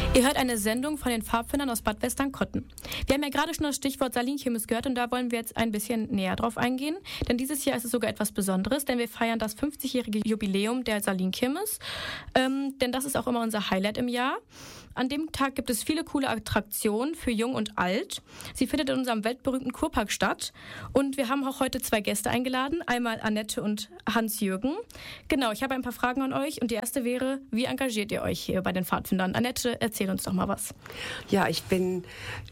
Ihr hört eine Sendung von den Pfadfindern aus Bad Westernkotten. Wir haben ja gerade schon das Stichwort Salinkirmes gehört und da wollen wir jetzt ein bisschen näher drauf eingehen. Denn dieses Jahr ist es sogar etwas Besonderes, denn wir feiern das 50-jährige Jubiläum der Salinkirmes. Denn das ist auch immer unser Highlight im Jahr. An dem Tag gibt es viele coole Attraktionen für Jung und Alt. Sie findet in unserem weltberühmten Kurpark statt. Und wir haben auch heute 2 Gäste eingeladen. Einmal Annette und Hans-Jürgen. Genau, ich habe ein paar Fragen an euch. Und die erste wäre, wie engagiert ihr euch hier bei den Pfadfindern? Annette, erzähl uns doch mal was. Ja, ich bin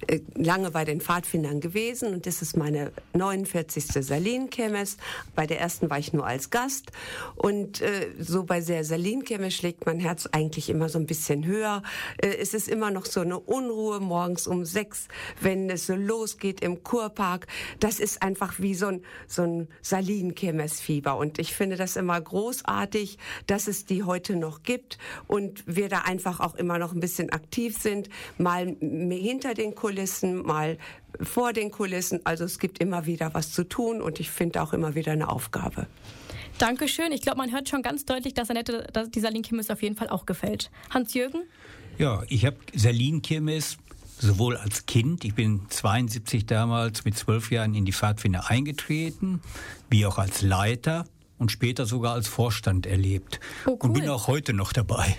lange bei den Pfadfindern gewesen und das ist meine 49. Salinkirmes. Bei der ersten war ich nur als Gast. Und so bei der Salinkirmes schlägt mein Herz eigentlich immer so ein bisschen höher. Es ist immer noch so eine Unruhe morgens um 6, wenn es so losgeht im Kurpark. Das ist einfach wie so ein Salinkirmesfieber. Und ich finde das immer großartig, dass es die heute noch gibt und wir da einfach auch immer noch ein bisschen aktiv sind. Mal hinter den Kulissen, mal vor den Kulissen. Also es gibt immer wieder was zu tun und ich finde auch immer wieder eine Aufgabe. Dankeschön. Ich glaube, man hört schon ganz deutlich, dass Annette die Salinkirmes auf jeden Fall auch gefällt. Hans-Jürgen? Ja, ich habe Salinkirmes sowohl als Kind, ich bin 72 damals mit 12 Jahren in die Pfadfinder eingetreten, wie auch als Leiter und später sogar als Vorstand erlebt. Oh, cool. Und bin auch heute noch dabei.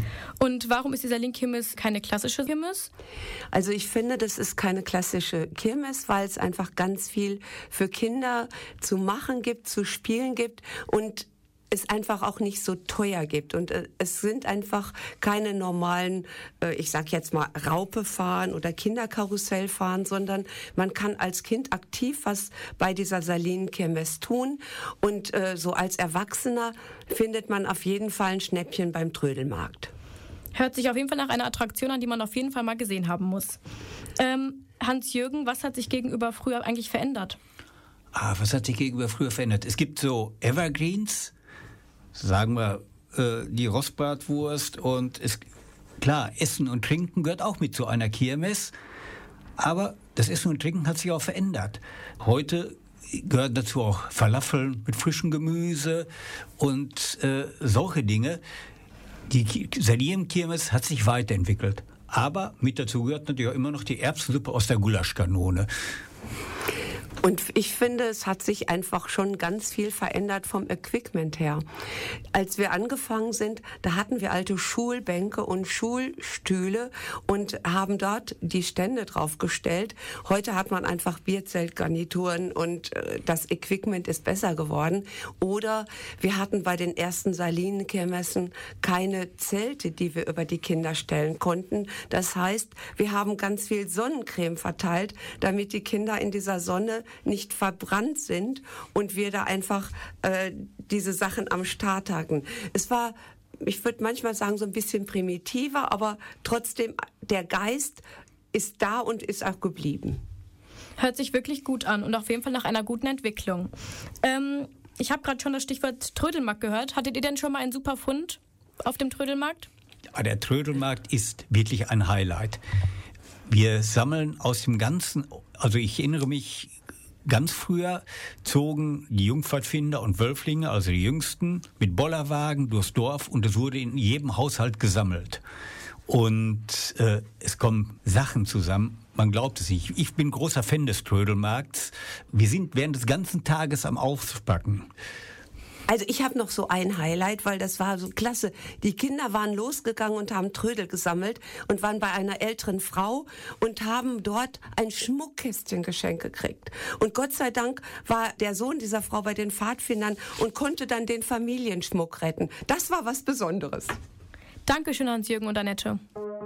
Und warum ist die Salinkirmes keine klassische Kirmes? Also ich finde, das ist keine klassische Kirmes, weil es einfach ganz viel für Kinder zu machen gibt, zu spielen gibt und es einfach auch nicht so teuer gibt. Und es sind einfach keine normalen, ich sag jetzt mal, Raupe fahren oder Kinderkarussell fahren, sondern man kann als Kind aktiv was bei dieser Salinkirmes tun. Und so als Erwachsener findet man auf jeden Fall ein Schnäppchen beim Trödelmarkt. Hört sich auf jeden Fall nach einer Attraktion an, die man auf jeden Fall mal gesehen haben muss. Hans-Jürgen, was hat sich gegenüber früher eigentlich verändert? Was hat sich gegenüber früher verändert? Es gibt so Evergreens, sagen wir die Rostbratwurst und klar, Essen und Trinken gehört auch mit zu einer Kirmes, aber das Essen und Trinken hat sich auch verändert. Heute gehören dazu auch Falafeln mit frischem Gemüse und solche Dinge. Die Salinkirmes hat sich weiterentwickelt, aber mit dazu gehört natürlich auch immer noch die Erbsensuppe aus der Gulaschkanone. Und ich finde, es hat sich einfach schon ganz viel verändert vom Equipment her. Als wir angefangen sind, da hatten wir alte Schulbänke und Schulstühle und haben dort die Stände draufgestellt. Heute hat man einfach Bierzeltgarnituren und das Equipment ist besser geworden. Oder wir hatten bei den ersten Salinkirmessen keine Zelte, die wir über die Kinder stellen konnten. Das heißt, wir haben ganz viel Sonnencreme verteilt, damit die Kinder in dieser Sonne nicht verbrannt sind und wir da einfach diese Sachen am Start hatten. Es war, ich würde manchmal sagen, so ein bisschen primitiver, aber trotzdem, der Geist ist da und ist auch geblieben. Hört sich wirklich gut an und auf jeden Fall nach einer guten Entwicklung. Ich habe gerade schon das Stichwort Trödelmarkt gehört. Hattet ihr denn schon mal einen super Fund auf dem Trödelmarkt? Ja, der Trödelmarkt ist wirklich ein Highlight. Wir sammeln aus dem Ganzen, also ich erinnere mich, ganz früher zogen die Jungpfadfinder und Wölflinge, also die Jüngsten, mit Bollerwagen durchs Dorf und es wurde in jedem Haushalt gesammelt. Und es kommen Sachen zusammen, man glaubt es nicht. Ich bin großer Fan des Trödelmarkts. Wir sind während des ganzen Tages am Aufpacken. Also ich habe noch so ein Highlight, weil das war so klasse. Die Kinder waren losgegangen und haben Trödel gesammelt und waren bei einer älteren Frau und haben dort ein Schmuckkästchen geschenkt gekriegt. Und Gott sei Dank war der Sohn dieser Frau bei den Pfadfindern und konnte dann den Familienschmuck retten. Das war was Besonderes. Dankeschön, Hans-Jürgen und Annette.